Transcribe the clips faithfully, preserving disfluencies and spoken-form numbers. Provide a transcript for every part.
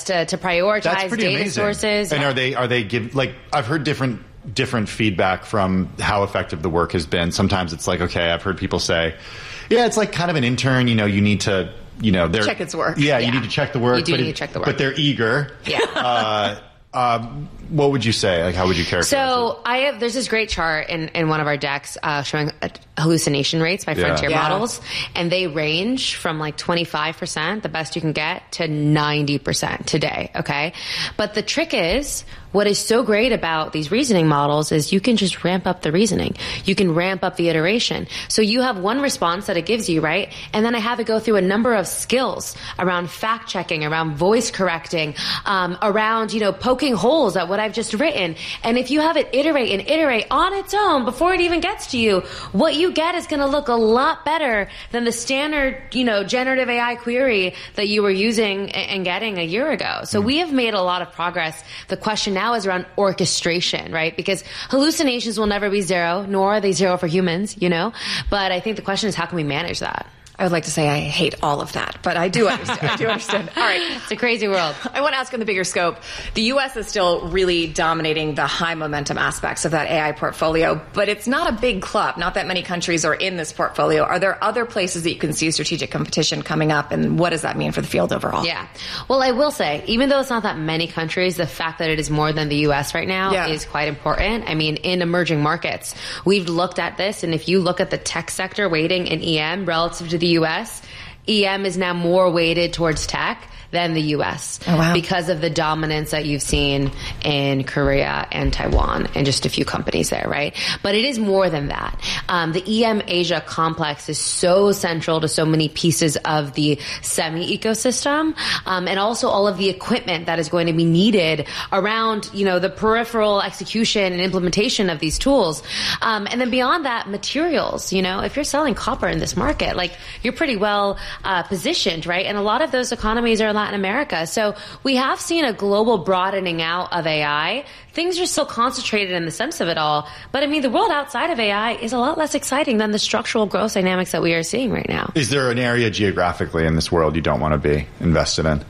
list to, to prioritize data amazing. sources. And yeah. are they are they give like I've heard different different feedback from how effective the work has been. Sometimes it's like, okay, I've heard people say, yeah, it's like kind of an intern, you know, you need to, you know, they're check its work. Yeah, yeah. you need to check the work. You do but need it, to check the work. But they're eager. Yeah. uh, Um, what would you say? Like, how would you characterize so it? I have, there's this great chart in, in one of our decks uh, showing uh, hallucination rates by Yeah. frontier Yeah. models. And they range from like twenty-five percent, the best you can get, to ninety percent today. Okay. But the trick is, what is so great about these reasoning models is you can just ramp up the reasoning. You can ramp up the iteration. So you have one response that it gives you, right? And then I have it go through a number of skills around fact checking, around voice correcting, um, around, you know, poking holes at what I've just written. And if you have it iterate and iterate on its own before it even gets to you, what you get is going to look a lot better than the standard, you know, generative A I query that you were using and getting a year ago. So mm. we have made a lot of progress. The question now is around orchestration, right? Because hallucinations will never be zero, nor are they zero for humans, you know? But I think the question is, how can we manage that? I would like to say I hate all of that, but I do understand. I do understand. All right. It's a crazy world. I want to ask in the bigger scope. The U S is still really dominating the high momentum aspects of that A I portfolio, but it's not a big club. Not that many countries are in this portfolio. Are there other places that you can see strategic competition coming up, and what does that mean for the field overall? Yeah. Well, I will say, even though it's not that many countries, the fact that it is more than the U S right now yeah. is quite important. I mean, in emerging markets, we've looked at this, and if you look at the tech sector weighting in E M relative to the U S, E M is now more weighted towards tech than the U S oh, wow. because of the dominance that you've seen in Korea and Taiwan and just a few companies there, right? But it is more than that. Um, the E M Asia complex is so central to so many pieces of the semi ecosystem, um, and also all of the equipment that is going to be needed around, you know, the peripheral execution and implementation of these tools. Um, and then beyond that, materials, you know, if you're selling copper in this market, like you're pretty well uh, positioned, right? And a lot of those economies are Latin America. So we have seen a global broadening out of A I. Things are still concentrated in the sense of it all. But I mean, the world outside of A I is a lot less exciting than the structural growth dynamics that we are seeing right now. Is there an area geographically in this world you don't want to be invested in?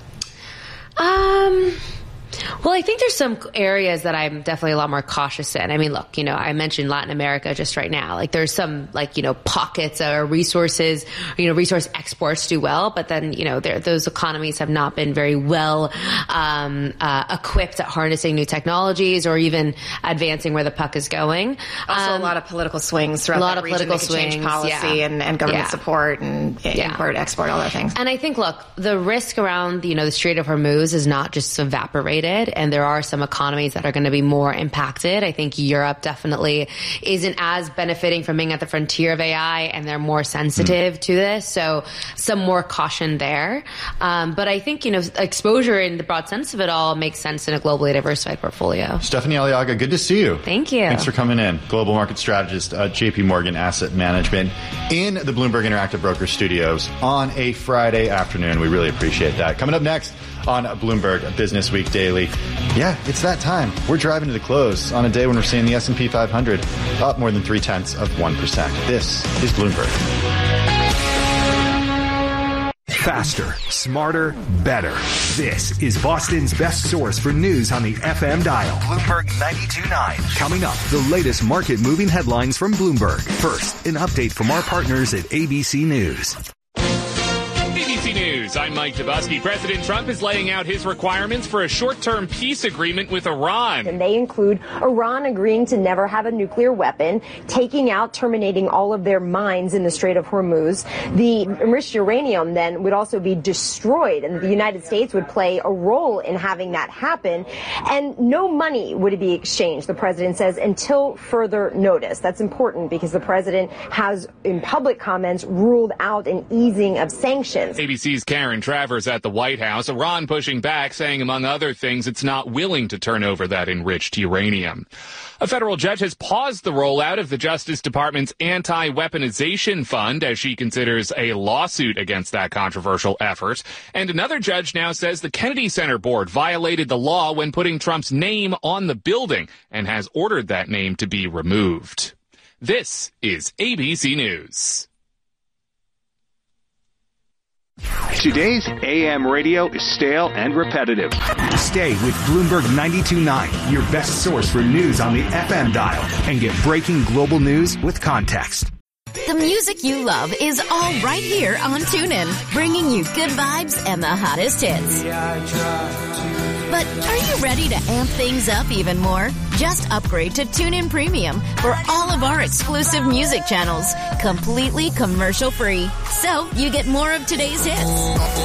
Um... Well, I think there's some areas that I'm definitely a lot more cautious in. I mean, look, you know, I mentioned Latin America just right now. Like there's some like, you know, pockets or resources, you know, resource exports do well, but then, you know, those economies have not been very well um, uh, equipped at harnessing new technologies or even advancing where the puck is going. Also um, a lot of political swings throughout a lot that of region political that could change swings, policy yeah. and, and government yeah. support and yeah. import, export, all those things. And I think, look, the risk around, you know, the Strait of Hormuz is not just evaporated. And there are some economies that are going to be more impacted. I think Europe definitely isn't as benefiting from being at the frontier of A I, and they're more sensitive mm. to this. So some more caution there. Um, but I think, you know, exposure in the broad sense of it all makes sense in a globally diversified portfolio. Stephanie Aliaga, good to see you. Thank you. Thanks for coming in. Global market strategist at J P Morgan Asset Management in the Bloomberg Interactive Brokers studios on a Friday afternoon. We really appreciate that. Coming up next on Bloomberg Business Week Daily. Yeah, it's that time. We're driving to the close on a day when we're seeing the S and P five hundred up more than three-tenths of one percent. This is Bloomberg. Faster, smarter, better. This is Boston's best source for news on the F M dial. Bloomberg ninety-two point nine. Coming up, the latest market-moving headlines from Bloomberg. First, an update from our partners at A B C News. A B C News, I'm Mike Dubusky. President Trump is laying out his requirements for a short-term peace agreement with Iran. And they include Iran agreeing to never have a nuclear weapon, taking out, terminating all of their mines in the Strait of Hormuz. The enriched uranium then would also be destroyed, and the United States would play a role in having that happen. And no money would be exchanged, the president says, until further notice. That's important because the president has, in public comments, ruled out an easing of sanctions. A B C's Karen Travers at the White House. Iran pushing back, saying, among other things, it's not willing to turn over that enriched uranium. A federal judge has paused the rollout of the Justice Department's anti-weaponization fund as she considers a lawsuit against that controversial effort. And another judge now says the Kennedy Center Board violated the law when putting Trump's name on the building and has ordered that name to be removed. This is A B C News. Today's A M radio is stale and repetitive. Stay with Bloomberg ninety-two point nine, your best source for news on the F M dial, and get breaking global news with context. The music you love is all right here on TuneIn, bringing you good vibes and the hottest hits. But are you ready to amp things up even more? Just upgrade to TuneIn Premium for all of our exclusive music channels, completely commercial-free. So you get more of today's hits,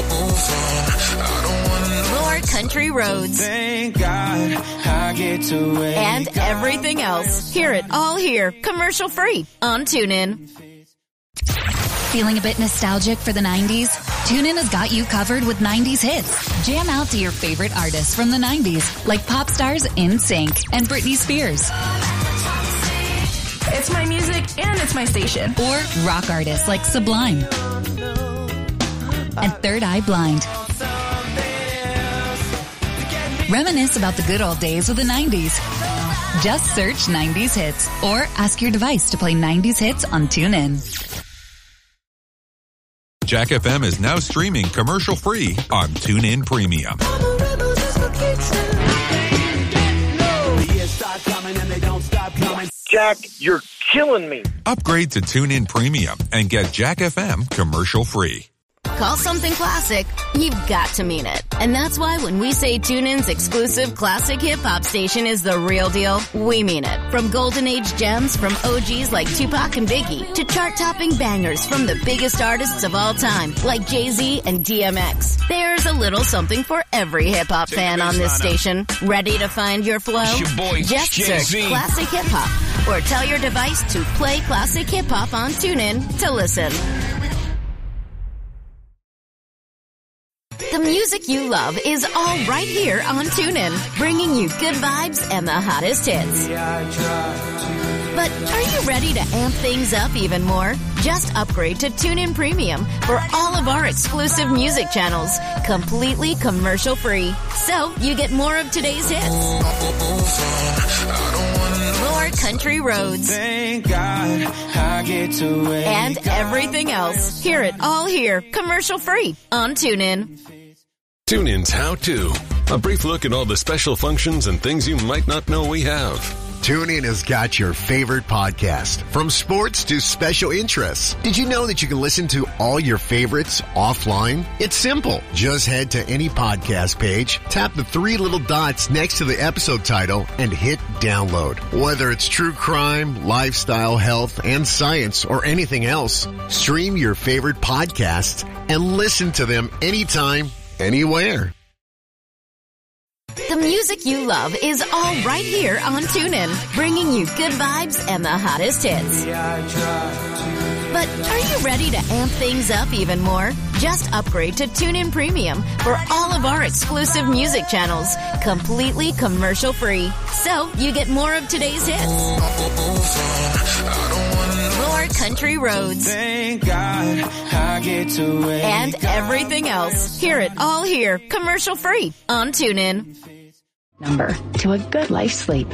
more country roads, Thank God I get to wake and everything else. Hear it all here, commercial-free on TuneIn. Feeling a bit nostalgic for the nineties? TuneIn has got you covered with nineties hits. Jam out to your favorite artists from the nineties, like pop stars NSYNC and Britney Spears. It's my music and it's my station. Or rock artists like Sublime and Third Eye Blind. Reminisce about the good old days of the nineties. Just search nineties hits or ask your device to play nineties hits on TuneIn. Jack F M is now streaming commercial-free on TuneIn Premium. Jack, you're killing me. Upgrade to TuneIn Premium and get Jack F M commercial-free. Call something classic, you've got to mean it. And that's why when we say TuneIn's exclusive classic hip-hop station is the real deal, we mean it. From golden age gems from O Gs like Tupac and Biggie to chart-topping bangers from the biggest artists of all time like Jay-Z and D M X. There's a little something for every hip-hop fan on this station. Ready to find your flow? Your boy, Just Jay-Z. search classic hip-hop or tell your device to play classic hip-hop on TuneIn to listen. The music you love is all right here on TuneIn, bringing you good vibes and the hottest hits. But are you ready to amp things up even more? Just upgrade to TuneIn Premium for all of our exclusive music channels, completely commercial-free. So you get more of today's hits, more country roads, Thank God I get to wake and everything else. Hear it all here, commercial-free on TuneIn. TuneIn's How To. A brief look at all the special functions and things you might not know we have. TuneIn has got your favorite podcast, from sports to special interests. Did you know that you can listen to all your favorites offline? It's simple. Just head to any podcast page, tap the three little dots next to the episode title, and hit download. Whether it's true crime, lifestyle, health, and science, or anything else, stream your favorite podcasts and listen to them anytime, anywhere. The music you love is all right here on TuneIn, bringing you good vibes and the hottest hits. But are you ready to amp things up even more? Just upgrade to TuneIn Premium for all of our exclusive music channels, completely commercial-free. So you get more of today's hits, more country roads, Thank God I get to wake and everything else. Hear it all here, commercial-free on TuneIn. Number to a good night's sleep.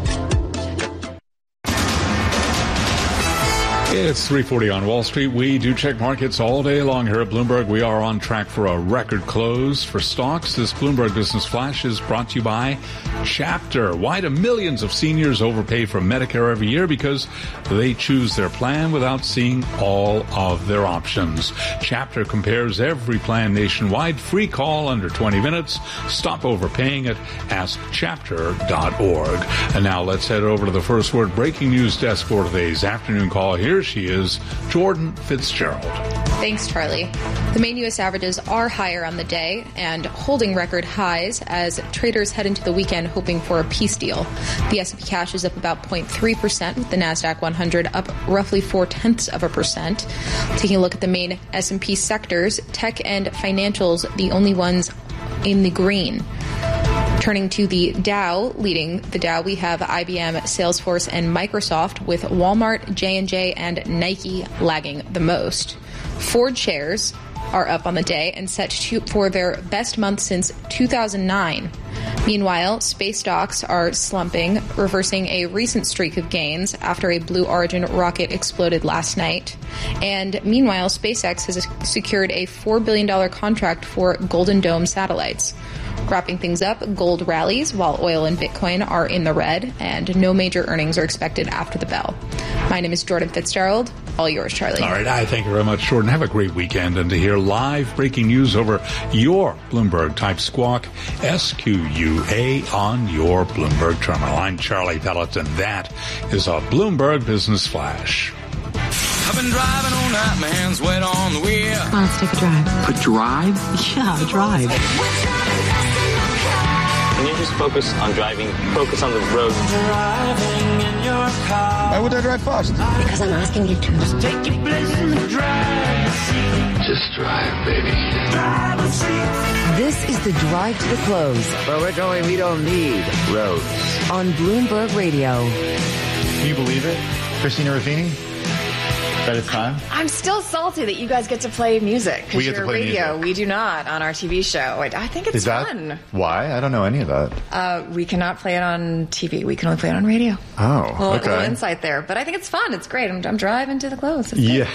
It's three forty on Wall Street. We do check markets all day long here at Bloomberg. We are on track for a record close for stocks. This Bloomberg Business Flash is brought to you by Chapter. Why do millions of seniors overpay for Medicare every year? Because they choose their plan without seeing all of their options. Chapter compares every plan nationwide. Free call under twenty minutes. Stop overpaying at ask chapter dot org. And now let's head over to the First Word breaking news desk for today's afternoon call. Here she is, Jordan Fitzgerald. Thanks, Charlie. The main U S averages are higher on the day and holding record highs as traders head into the weekend hoping for a peace deal. The S and P cash is up about zero point three percent, with the NASDAQ one hundred up roughly four-tenths of a percent. Taking a look at the main S and P sectors, tech and financials, the only ones in the green. Turning to the Dow, leading the Dow, we have I B M, Salesforce, and Microsoft, with Walmart, J and J, and Nike lagging the most. Ford shares are up on the day and set to, for their best month since two thousand nine. Meanwhile, space stocks are slumping, reversing a recent streak of gains after a Blue Origin rocket exploded last night. And meanwhile, SpaceX has secured a four billion dollars contract for Golden Dome satellites. Wrapping things up, gold rallies while oil and Bitcoin are in the red, and no major earnings are expected after the bell. My name is Jordan Fitzgerald. All yours, Charlie. All right. I thank you very much, Jordan. Have a great weekend. And to hear live breaking news over your Bloomberg, type squawk, S Q U A, on your Bloomberg terminal. I'm Charlie Pelleton. That is a Bloomberg Business Flash. I've been driving all night, my hands wet on the wheel. Come on, let's take a drive. A drive? Yeah, a drive. Can you just focus on driving? Focus on the road. Driving in your car. Why would I drive fast? Because I'm asking you to. Just take your place in the driver's seat. Just drive, baby. Driver's seat. This is the Drive to the Close. But we're going, we don't need roads. On Bloomberg Radio. Can you believe it? Christina Ruffini? That it's time? I'm still salty that you guys get to play music We because get to you're play radio. music. We do not on our T V show. I, I think it's Is that fun. why? I don't know any of that. Uh, we cannot play it on T V. We can only play it on radio. Oh, A little, okay. little insight there. But I think it's fun. It's great. I'm, I'm driving to the close. It's Yeah,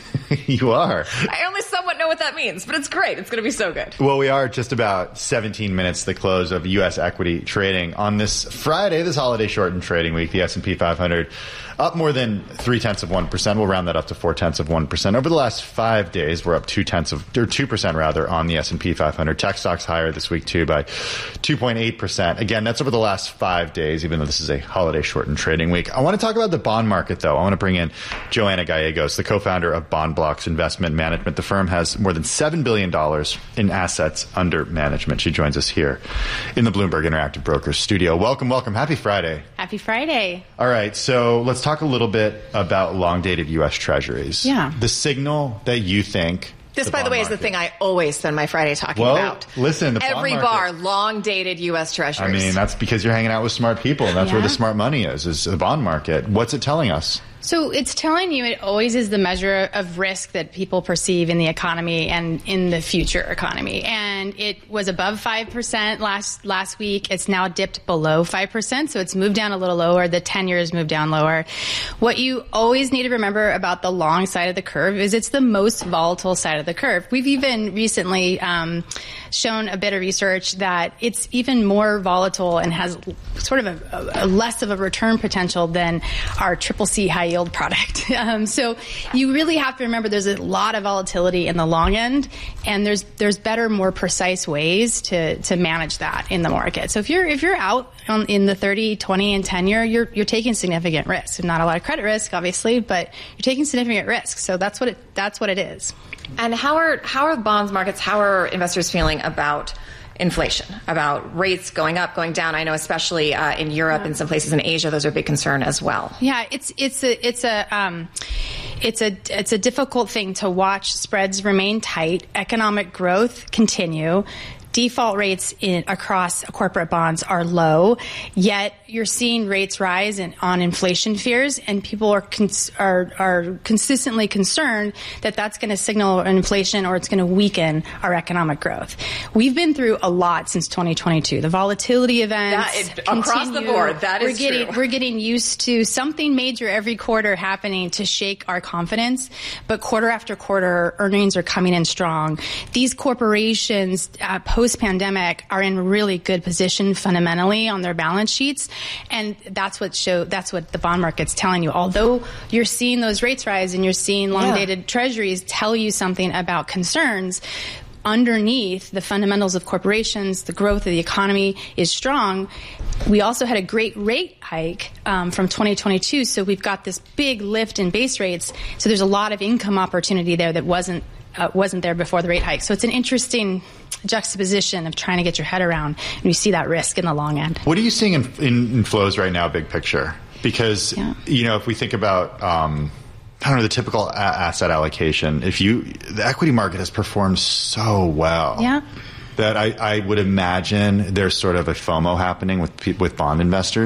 you are. I only somewhat know what that means, but it's great. It's going to be so good. Well, we are just about seventeen minutes to the close of U S equity trading on this Friday, this holiday shortened trading week. The S and P five hundred up more than three tenths of one percent. We'll round that up to four tenths of one percent. Over the last five days, we're up two tenths of, or two percent rather, on the S and P five hundred. Tech stocks higher this week too by two point eight percent. Again, that's over the last five days, even though this is a holiday shortened trading week. I want to talk about the bond market though. I want to bring in Joanna Gallegos, the co-founder of Bond Blocks Investment Management. The firm has more than seven billion dollars in assets under management. She joins us here in the Bloomberg Interactive Brokers studio. Welcome, welcome. Happy Friday. Happy Friday. All right, so let's talk a little bit about long-dated U S Treasuries. Yeah. The signal that you think... This, by the way, bond is the market- thing I always spend my Friday talking Well, about. listen, the bond Every market- bar, long-dated U S Treasuries. I mean, that's because you're hanging out with smart people, and that's Yeah. where the smart money is, is the bond market. What's it telling us? So it's telling you it always is the measure of risk that people perceive in the economy and in the future economy. And it was above five percent last last week. It's now dipped below five percent, so it's moved down a little lower. The ten years moved down lower. What you always need to remember about the long side of the curve is it's the most volatile side of the curve. We've even recently um, shown a bit of research that it's even more volatile and has sort of a, a less of a return potential than our triple C high yield product. Um, so you really have to remember there's a lot of volatility in the long end, and there's there's better, more precise ways to to manage that in the market. So if you're if you're out on, in the thirty, twenty, and ten year, you're you're taking significant risk. Not a lot of credit risk, obviously, but you're taking significant risk. So that's what it that's what it is. And how are how are bonds markets? How are investors feeling about inflation, about rates going up, going down? I know, especially uh, in Europe and some places in Asia, those are a big concern as well. Yeah, it's it's a it's a um, it's a it's a difficult thing to watch. Spreads remain tight, economic growth continue. Default rates in, across corporate bonds are low, yet you're seeing rates rise in, on inflation fears, and people are cons- are, are consistently concerned that that's going to signal an inflation or it's going to weaken our economic growth. We've been through a lot since twenty twenty-two. The volatility events That, it, across the continue. board, that we're is getting, true. We're getting used to something major every quarter happening to shake our confidence, but quarter after quarter, earnings are coming in strong. These corporations, uh, post-pandemic, are in really good position fundamentally on their balance sheets, and that's what show that's what the bond market's telling you. Although you're seeing those rates rise and you're seeing long-dated Yeah. treasuries tell you something about concerns, underneath the fundamentals of corporations, the growth of the economy is strong. We also had a great rate hike um, from twenty twenty-two, so we've got this big lift in base rates. So there's a lot of income opportunity there that wasn't uh, wasn't there before the rate hike. So it's an interesting juxtaposition of trying to get your head around, and you see that risk in the long end. What are you seeing in, in, in flows right now, big picture? Because, yeah. you know, if we think about, um, I don't know, the typical a- asset allocation, if you, the equity market has performed so well. Yeah. That I, I would imagine there's sort of a FOMO happening with pe- with bond investors.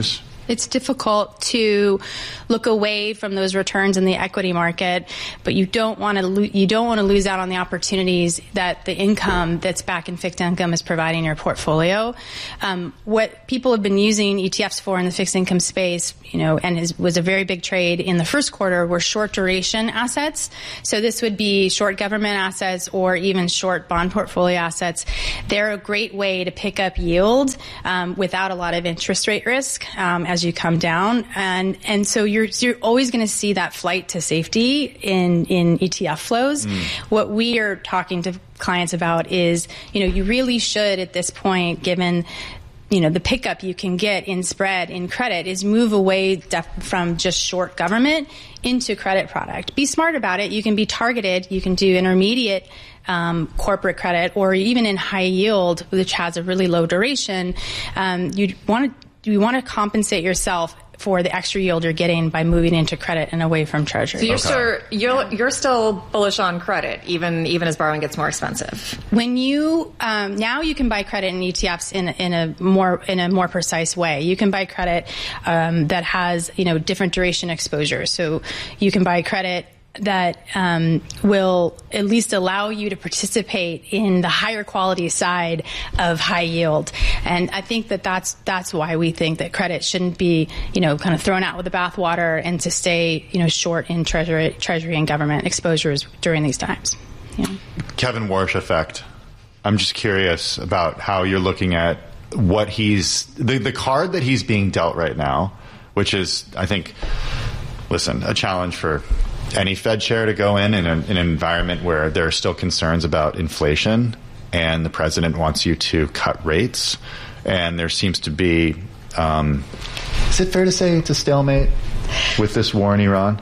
It's difficult to look away from those returns in the equity market, but you don't want to lo- you don't want to lose out on the opportunities that the income that's back in fixed income is providing your portfolio. Um, what people have been using E T Fs for in the fixed income space, you know, and is, was a very big trade in the first quarter, were short duration assets. So this would be short government assets or even short bond portfolio assets. They're a great way to pick up yield um, without a lot of interest rate risk. Um, as you come down. And and so you're you're always going to see that flight to safety in, in E T F flows. Mm. What we are talking to clients about is, you know, you really should at this point, given you know, the pickup you can get in spread in credit, is move away def- from just short government into credit product. Be smart about it. You can be targeted. You can do intermediate um, corporate credit, or even in high yield, which has a really low duration. Um, you want to You want to compensate yourself for the extra yield you're getting by moving into credit and away from treasury. So you're okay. still you're you're still bullish on credit, even even as borrowing gets more expensive. When you um, now you can buy credit in E T Fs in in a more in a more precise way. You can buy credit um, that has you know different duration exposure. So you can buy credit that um, will at least allow you to participate in the higher quality side of high yield. And I think that that's that's why we think that credit shouldn't be, you know, kind of thrown out with the bathwater, and to stay, you know, short in treasury, treasury and government exposures during these times. Yeah. Kevin Warsh effect. I'm just curious about how you're looking at what he's the the card that he's being dealt right now, which is, I think, listen, a challenge for any Fed chair to go in in, a, in an environment where there are still concerns about inflation, and the president wants you to cut rates, and there seems to be, um, is it fair to say it's a stalemate with this war in Iran?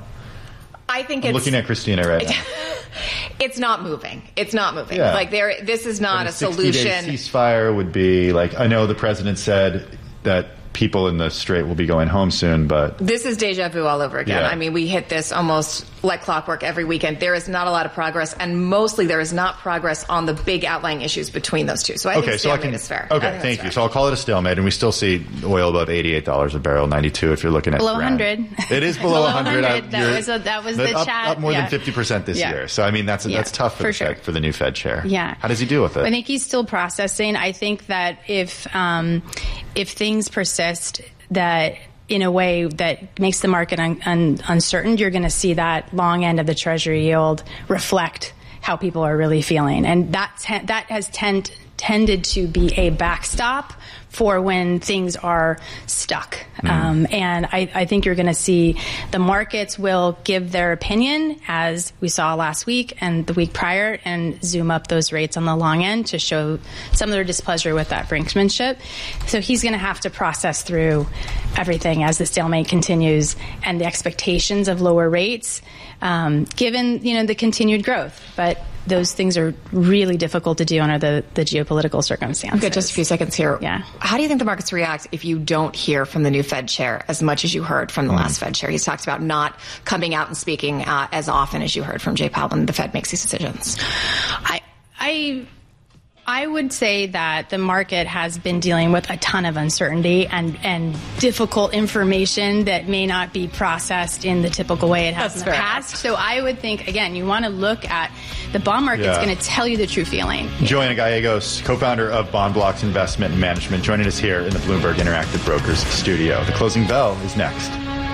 I think I'm it's looking at Christina right now. It's not moving. It's not moving. Yeah. Like there, this is not and a solution. sixty-day ceasefire would be like, I know the president said that people in the Strait will be going home soon, but this is deja vu all over again. Yeah. I mean, we hit this almost like clockwork every weekend. There is not a lot of progress, and mostly there is not progress on the big outlying issues between those two. So I okay, think so I stalemate can, is fair. Okay, thank you. Fair. So I'll call it a stalemate, and we still see oil above eighty-eight dollars a barrel, ninety-two if you're looking at below Brent. one hundred. It is below, below one hundred. one hundred. That was, a, that was the up, chat. Up more yeah. than fifty percent this yeah. year. So, I mean, that's yeah, that's tough for, for the sure. Fed, for the new Fed chair. Yeah. How does he deal with it? I think he's still processing. I think that if um, if things persist, that in a way that makes the market un- un- uncertain, you're going to see that long end of the Treasury yield reflect how people are really feeling. And that te- that has tend- tended to be a backstop for when things are stuck. Mm. Um, and I, I think you're going to see the markets will give their opinion, as we saw last week and the week prior, and zoom up those rates on the long end to show some of their displeasure with that brinksmanship. So he's going to have to process through everything as the stalemate continues and the expectations of lower rates, um, given, you know, the continued growth. But those things are really difficult to do under the, the geopolitical circumstances. Okay, just a few seconds here. Yeah. How do you think the markets react if you don't hear from the new Fed chair as much as you heard from the mm. last Fed chair? He's talked about not coming out and speaking uh, as often as you heard from Jay Powell when the Fed makes these decisions. I, I, I would say that the market has been dealing with a ton of uncertainty and, and difficult information that may not be processed in the typical way it has That's in the past. Enough. So I would think, again, you want to look at the bond market's yeah. going to tell you the true feeling. Joanna Gallegos, co-founder of Bond Blocks Investment Management, joining us here in the Bloomberg Interactive Brokers studio. The closing bell is next.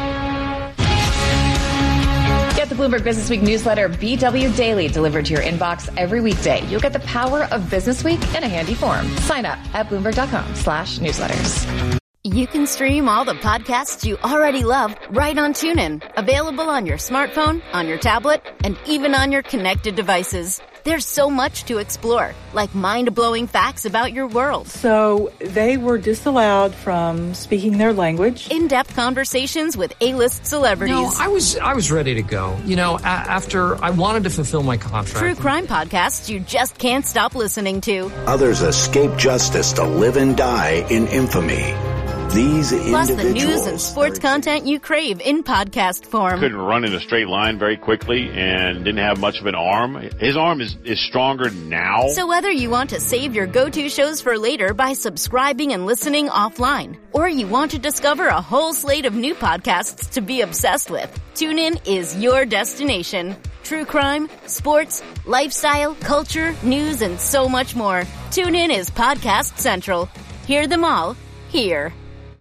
Get the Bloomberg Business Week newsletter, B W Daily, delivered to your inbox every weekday. You'll get the power of Business Week in a handy form. Sign up at Bloomberg.com slash newsletters. You can stream all the podcasts you already love right on TuneIn. Available on your smartphone, on your tablet, and even on your connected devices. There's so much to explore, like mind-blowing facts about your world. So they were disallowed from speaking their language. In-depth conversations with A-list celebrities. No, I was I was ready to go. You know, a- after I wanted to fulfill my contract. True crime podcasts you just can't stop listening to. Others escape justice to live and die in infamy. These Plus the news individuals. and sports content you crave in podcast form. Couldn't run in a straight line very quickly and didn't have much of an arm. His arm is, is stronger now. So whether you want to save your go-to shows for later by subscribing and listening offline, or you want to discover a whole slate of new podcasts to be obsessed with, TuneIn is your destination. True crime, sports, lifestyle, culture, news, and so much more. TuneIn is Podcast Central. Hear them all here.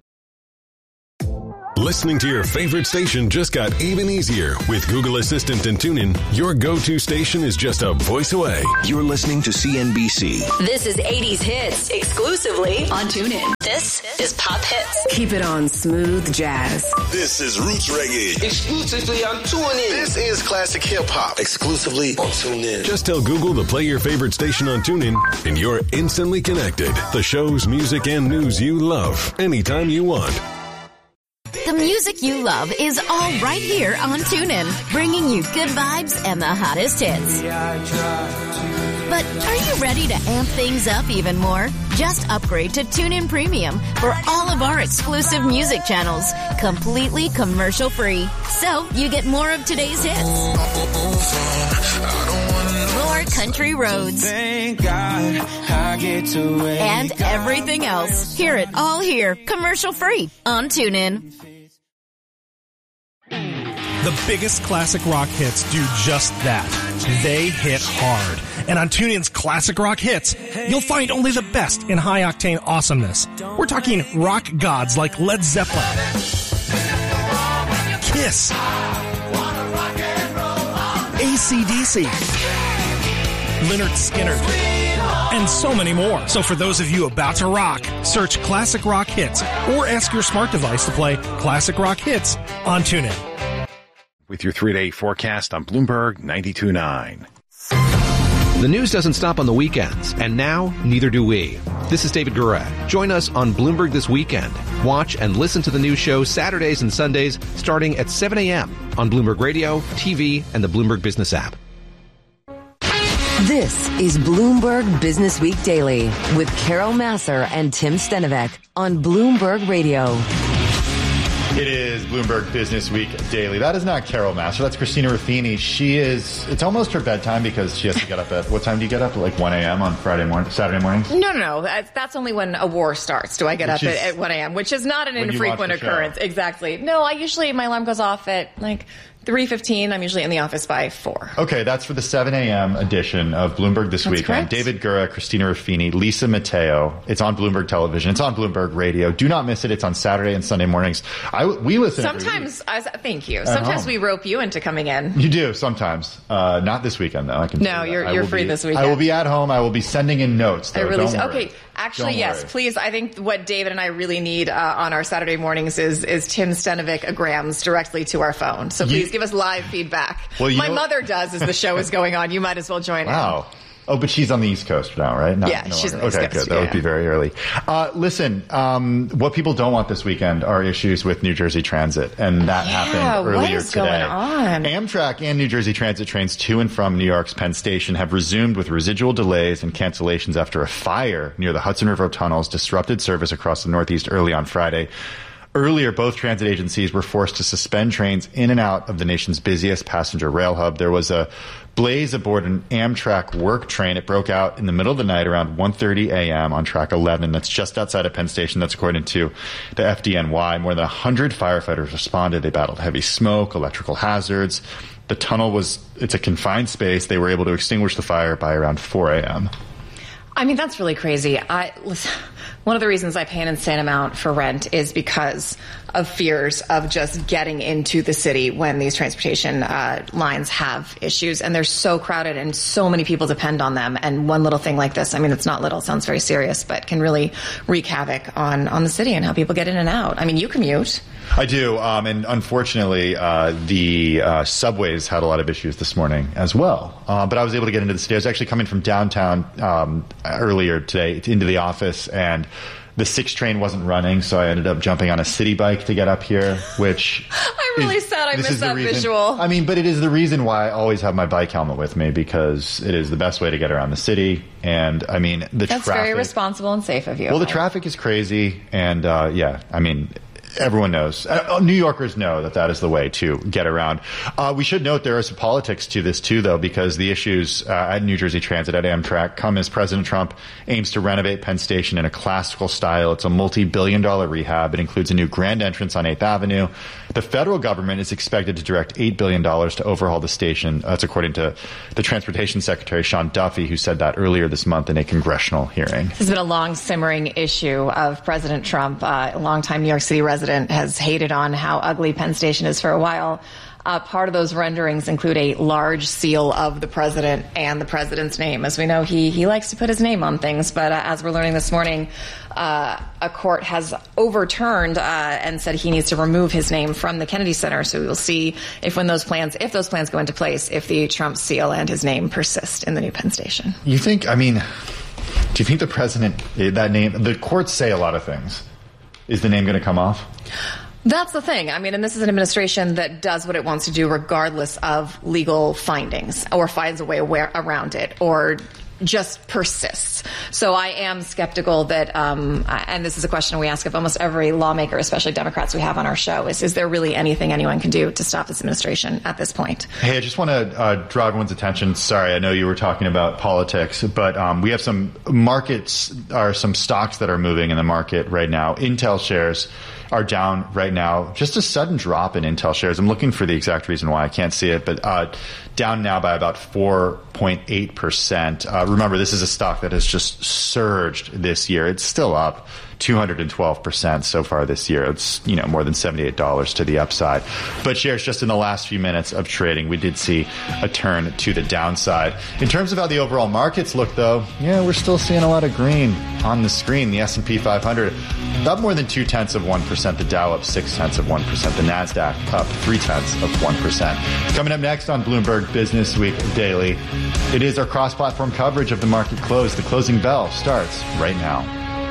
Listening to your favorite station just got even easier. With Google Assistant and TuneIn, your go-to station is just a voice away. You're listening to C N B C. This is eighties Hits, exclusively on TuneIn. This is Pop Hits. Keep it on Smooth Jazz. This is Roots Reggae. Exclusively on TuneIn. This is Classic Hip Hop. Exclusively on TuneIn. Just tell Google to play your favorite station on TuneIn, and you're instantly connected. The shows, music, and news you love, anytime you want. The music you love is all right here on TuneIn, bringing you good vibes and the hottest hits. But are you ready to amp things up even more? Just upgrade to TuneIn Premium for all of our exclusive music channels, completely commercial free. So you get more of today's hits, more country roads, Thank God I get to wake and everything else. Hear it all here, commercial free on TuneIn. The biggest classic rock hits do just that. They hit hard. And on TuneIn's Classic Rock Hits, you'll find only the best in high-octane awesomeness. We're talking rock gods like Led Zeppelin, Kiss, A C D C, Lynyrd Skynyrd, and so many more. So for those of you about to rock, search Classic Rock Hits or ask your smart device to play Classic Rock Hits on TuneIn. With your three-day forecast on Bloomberg ninety-two point nine. The news doesn't stop on the weekends, and now neither do we. This is David Gura. Join us on Bloomberg This Weekend. Watch and listen to the news show Saturdays and Sundays starting at seven a.m. on Bloomberg Radio, T V, and the Bloomberg Business app. This is Bloomberg Business Week Daily with Carol Massar and Tim Stenovec on Bloomberg Radio. It is Bloomberg Business Week Daily. That is not Carol Massar. That's Christina Ruffini. She is, it's almost her bedtime because she has to get up at, what time do you get up? Like one a.m. on Friday morning, Saturday mornings? No, no, no. That's, that's only when a war starts. Do I get Which up is, at, at one a.m., which is not an infrequent occurrence. Show. Exactly. No, I usually, my alarm goes off at like three fifteen. I'm usually in the office by four. Okay, that's for the seven a.m. edition of Bloomberg This That's Weekend. correct. David Gura, Christina Ruffini, Lisa Mateo. It's on Bloomberg Television. It's on Bloomberg Radio. Do not miss it. It's on Saturday and Sunday mornings. I, we listen every Sometimes, I, thank you. At Sometimes home. we rope you into coming in. You do sometimes. Uh, not this weekend, though. I can. No, tell you that. you're- I you're will free be- this weekend. I will be at home. I will be sending in notes. Though. I really Don't do. worry. Okay, actually, Don't yes, worry. please. I think what David and I really need uh, on our Saturday mornings is is Tim Stenovic-grams directly to our phone. So please You- give us live feedback. Well, you My know- mother does as the show is going on. You might as well join in. Wow. Oh, but she's on the East Coast now, right? Not, Yeah, no she's on longer. the East Okay, Coast, good. That yeah. would be very early. Uh, listen, um, what people don't want this weekend are issues with New Jersey Transit, and that Yeah, happened what earlier is today. going on? Amtrak and New Jersey Transit trains to and from New York's Penn Station have resumed with residual delays and cancellations after a fire near the Hudson River tunnels disrupted service across the Northeast early on Friday. Earlier, both transit agencies were forced to suspend trains in and out of the nation's busiest passenger rail hub. There was a blaze aboard an Amtrak work train. It broke out in the middle of the night around one thirty a.m. on track eleven. That's just outside of Penn Station. That's according to the F D N Y. More than one hundred firefighters responded. They battled heavy smoke, electrical hazards. The tunnel was, it's a confined space. They were able to extinguish the fire by around four a.m. I mean, that's really crazy. I listen, one of the reasons I pay an insane amount for rent is because of fears of just getting into the city when these transportation uh, lines have issues, and they're so crowded and so many people depend on them. And one little thing like this, I mean, it's not little, it sounds very serious, but can really wreak havoc on, on the city and how people get in and out. I mean, you commute. I do, um, and unfortunately, uh, the uh, subways had a lot of issues this morning as well. Uh, but I was able to get into the city. I was actually coming from downtown um, earlier today into the office, and the six train wasn't running, so I ended up jumping on a city bike to get up here, which... I really is, sad I this missed is the that reason, visual. I mean, but it is the reason why I always have my bike helmet with me, because it is the best way to get around the city. And I mean, the That's traffic. very responsible and safe of you. Well, the traffic is crazy, and uh, yeah, I mean, everyone knows. Uh, New Yorkers know that that is the way to get around. Uh, we should note there is some politics to this, too, though, because the issues uh, at New Jersey Transit, at Amtrak, come as President Trump aims to renovate Penn Station in a classical style. It's a multi-billion dollar rehab. It includes a new grand entrance on eighth Avenue. The federal government is expected to direct eight billion dollars to overhaul the station. That's according to the Transportation Secretary, Sean Duffy, who said that earlier this month in a congressional hearing. This has been a long simmering issue of President Trump. Uh, a longtime New York City resident has hated on how ugly Penn Station is for a while. Uh, part of those renderings include a large seal of the president and the president's name. As we know, he he likes to put his name on things. But uh, as we're learning this morning, uh, a court has overturned uh, and said he needs to remove his name from the Kennedy Center. So we will see if when those plans, if those plans go into place, if the Trump seal and his name persist in the new Penn Station. You think, I mean, do you think the president, that name, the courts say a lot of things. Is the name going to come off? That's the thing. I mean, and this is an administration that does what it wants to do regardless of legal findings, or finds a way around it, or just persists. So I am skeptical that, um, and this is a question we ask of almost every lawmaker, especially Democrats we have on our show, is, is there really anything anyone can do to stop this administration at this point? Hey, I just want to uh, draw everyone's attention. Sorry, I know you were talking about politics, but um, we have some markets, or some stocks that are moving in the market right now. Intel shares are down right now. Just a sudden drop in Intel shares. I'm looking for the exact reason why. I can't see it, but uh, down now by about four point eight percent. Uh, remember, this is a stock that has just surged this year. It's still up two hundred twelve percent so far this year. It's, you know, more than seventy-eight dollars to the upside. But shares just in the last few minutes of trading, we did see a turn to the downside. In terms of how the overall markets look, though, yeah, we're still seeing a lot of green on the screen. The S and P five hundred up more than two tenths of one percent. The Dow up six tenths of one percent. The NASDAQ up three tenths of one percent. Coming up next on Bloomberg Business Week Daily, it is our cross-platform coverage of the market close. The closing bell starts right now.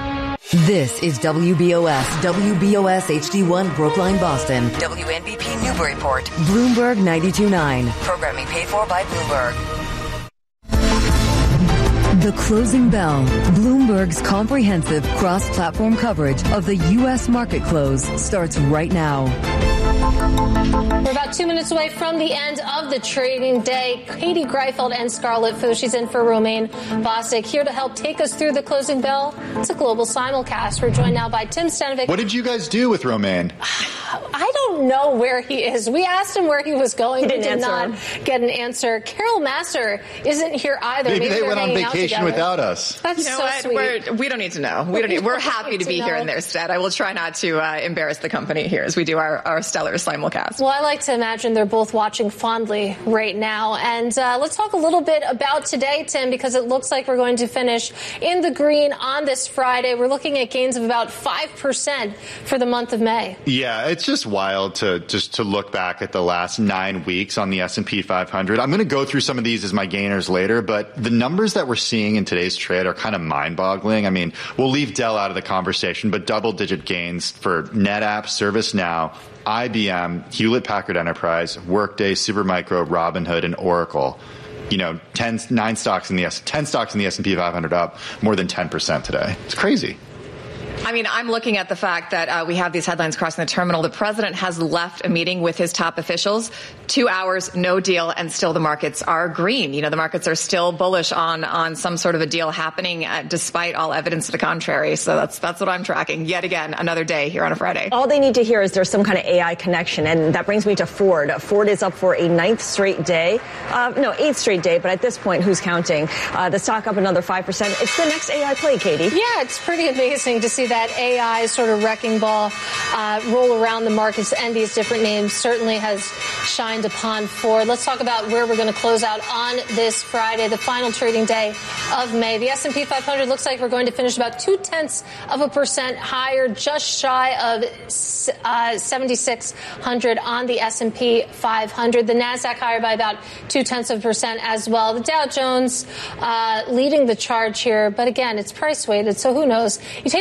This is W B O S, W B O S H D one Brookline, Boston. W N B P Newburyport. Bloomberg ninety-two point nine. Programming paid for by Bloomberg. The Closing Bell, Bloomberg's comprehensive cross-platform coverage of the U S market close, starts right now. We're about two minutes away from the end of the trading day. Katie Greifeld and Scarlett Fu, she's in for Romaine Bostic, here to help take us through the closing bell. It's a global simulcast. We're joined now by Tim Stenovic. What did you guys do with Romaine? I don't know where he is. We asked him where he was going. He didn't we did answer. not get an answer. Carol Massar isn't here either. Maybe, Maybe they went on vacation out without us. That's you know so what? sweet. We're, we don't need to know. We don't need, we're happy to be here in their stead. I will try not to uh, embarrass the company here as we do our, our stellar simulcast. Well, I like to imagine they're both watching fondly right now. And uh, let's talk a little bit about today, Tim, because it looks like we're going to finish in the green on this Friday. We're looking at gains of about five percent for the month of May. Yeah, it's just wild to just to look back at the last nine weeks on the S and P five hundred. I'm going to go through some of these as my gainers later, but the numbers that we're seeing in today's trade are kind of mind-boggling. I mean, we'll leave Dell out of the conversation, but double-digit gains for NetApp, ServiceNow, I B M, Hewlett-Packard Enterprise, Workday, Supermicro, Robinhood, and Oracle. You know, ten, nine stocks in the S, ten stocks in the S and P five hundred up more than ten percent today. It's crazy. I mean, I'm looking at the fact that uh, we have these headlines crossing the terminal. The president has left a meeting with his top officials. Two hours, no deal, and still the markets are green. You know, the markets are still bullish on on some sort of a deal happening, uh, despite all evidence to the contrary. So that's that's what I'm tracking. Yet again, another day here on a Friday. All they need to hear is there's some kind of A I connection, and that brings me to Ford. Ford is up for a ninth straight day. Uh, no, eighth straight day, but at this point, who's counting? Uh, the stock up another five percent. It's the next A I play, Katie. Yeah, it's pretty amazing to see that A I sort of wrecking ball uh, roll around the markets, and these different names certainly has shined upon Ford. Let's talk about where we're going to close out on this Friday, the final trading day of May. The S and P five hundred looks like we're going to finish about two tenths of a percent higher, just shy of uh, seventy-six hundred on the S and P five hundred. The NASDAQ higher by about two tenths of a percent as well. The Dow Jones uh, leading the charge here, but again, it's price weighted, so who knows? You take a look at the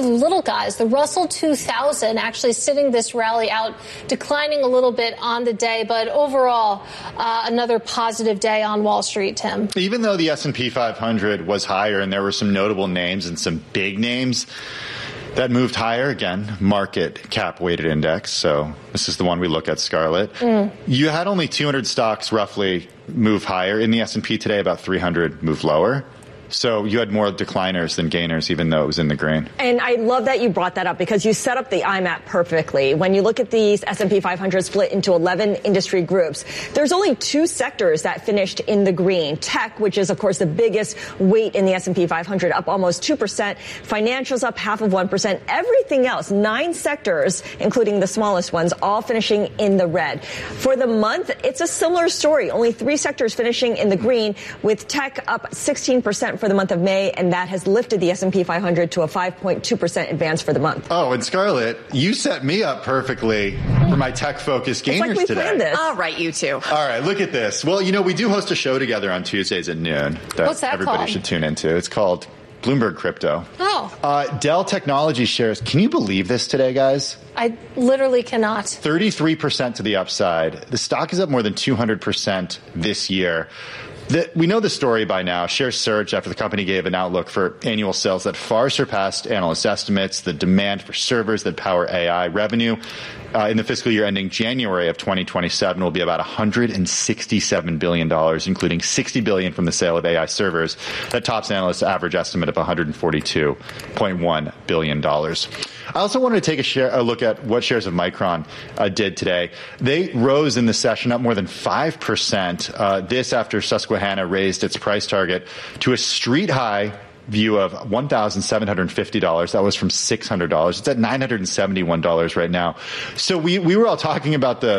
little guys. The Russell two thousand actually sitting this rally out, declining a little bit on the day, but overall, uh, another positive day on Wall Street, Tim. Even though the S and P five hundred was higher and there were some notable names and some big names that moved higher, again, market cap weighted index. So this is the one we look at, Scarlett. Mm. You had only two hundred stocks roughly move higher in the S and P today, about three hundred move lower. So you had more decliners than gainers, even though it was in the green. And I love that you brought that up because you set up the I M A P perfectly. When you look at these S and P five hundred split into eleven industry groups, there's only two sectors that finished in the green. Tech, which is, of course, the biggest weight in the S and P five hundred, up almost two percent. Financials up half of one percent. Everything else, nine sectors, including the smallest ones, all finishing in the red. For the month, it's a similar story. Only three sectors finishing in the green, with tech up sixteen percent for the month of May, and that has lifted the S and P five hundred to a five point two percent advance for the month. Oh, and Scarlett, you set me up perfectly for my tech-focused gainers it's like we today. Planned this. All right, you two. All right, look at this. Well, you know, we do host a show together on Tuesdays at noon that, What's that everybody called? should tune into. It's called Bloomberg Crypto. Oh. Uh, Dell Technology shares. Can you believe this today, guys? I literally cannot. thirty-three percent to the upside. The stock is up more than two hundred percent this year. The, we know the story by now. Shares surged after the company gave an outlook for annual sales that far surpassed analyst estimates. The demand for servers that power A I revenue uh, in the fiscal year ending January of twenty twenty-seven will be about one hundred sixty-seven billion dollars, including sixty billion dollars from the sale of A I servers. That tops analysts' average estimate of one hundred forty-two point one billion dollars. I also wanted to take a, share, a look at what shares of Micron uh, did today. They rose in the session up more than five percent. Uh, this after Susquehanna raised its price target to a street high view of one thousand seven hundred fifty dollars. That was from six hundred dollars. It's at nine hundred seventy-one dollars right now. So we, we were all talking about the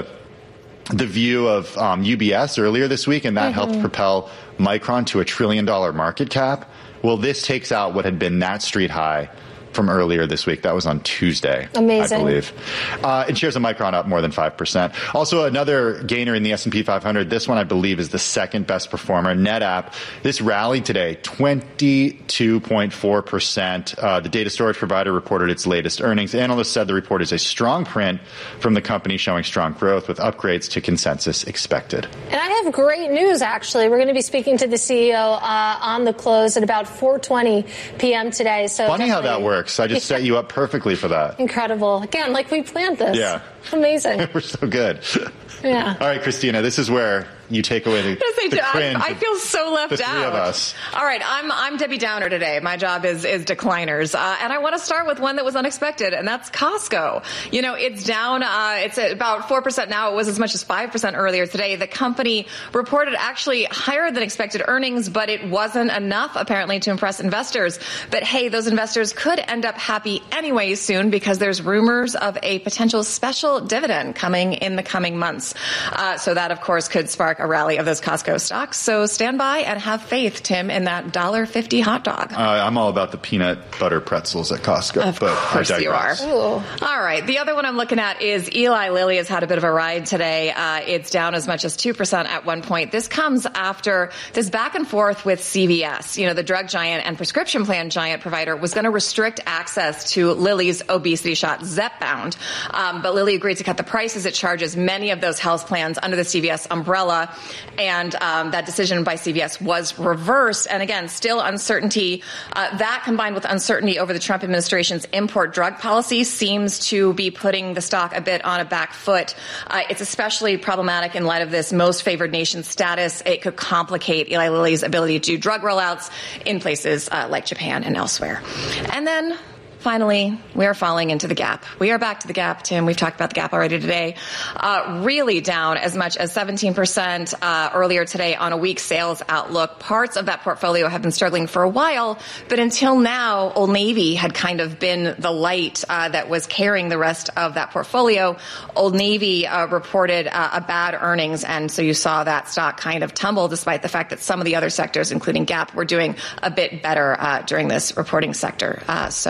the view of um, U B S earlier this week, and that mm-hmm. helped propel Micron to a trillion dollar market cap. Well, this takes out what had been that street high from earlier this week. That was on Tuesday, Amazing. I believe. Uh, and shares of Micron up more than five percent. Also, another gainer in the S and P five hundred. This one, I believe, is the second best performer, NetApp. This rallied today, twenty-two point four percent. Uh, the data storage provider reported its latest earnings. Analysts said the report is a strong print from the company, showing strong growth with upgrades to consensus expected. And I have great news, actually. We're going to be speaking to the C E O uh, on the close at about four twenty p.m. today. So funny how that works. I just set you up perfectly for that. Incredible. Again, like we planned this. Yeah. Amazing. We're so good. Yeah. All right, Christina, this is where you take away the, I, the cringe. I, I feel so left the three out. Of us. All right, I'm I'm Debbie Downer today. My job is is decliners, uh, and I want to start with one that was unexpected, and that's Costco. You know, it's down. Uh, it's at about four percent now. It was as much as five percent earlier today. The company reported actually higher than expected earnings, but it wasn't enough apparently to impress investors. But hey, those investors could end up happy anyway soon because there's rumors of a potential special dividend coming in the coming months. Uh, so that, of course, could spark a rally of those Costco stocks. So stand by and have faith, Tim, in that one dollar fifty hot dog. Uh, I'm all about the peanut butter pretzels at Costco. Of but course I you are. Ooh. All right. The other one I'm looking at is Eli Lilly has had a bit of a ride today. Uh, it's down as much as two percent at one point. This comes after this back and forth with C V S. You know, the drug giant and prescription plan giant provider was going to restrict access to Lilly's obesity shot Zepbound. Um, but Lilly agreed to cut the prices it charges many of those health plans under the C V S umbrella. And um, that decision by C V S was reversed. And again, still uncertainty. Uh, that combined with uncertainty over the Trump administration's import drug policy seems to be putting the stock a bit on a back foot. Uh, it's especially problematic in light of this most favored nation status. It could complicate Eli Lilly's ability to do drug rollouts in places uh, like Japan and elsewhere. And then finally, we are falling into the gap. We are back to the gap, Tim. We've talked about the gap already today. Uh, really down as much as seventeen percent uh, earlier today on a weak sales outlook. Parts of that portfolio have been struggling for a while, but until now, Old Navy had kind of been the light uh, that was carrying the rest of that portfolio. Old Navy uh, reported uh, a bad earnings, and so you saw that stock kind of tumble despite the fact that some of the other sectors, including Gap, were doing a bit better uh, during this reporting sector. Uh, so uh,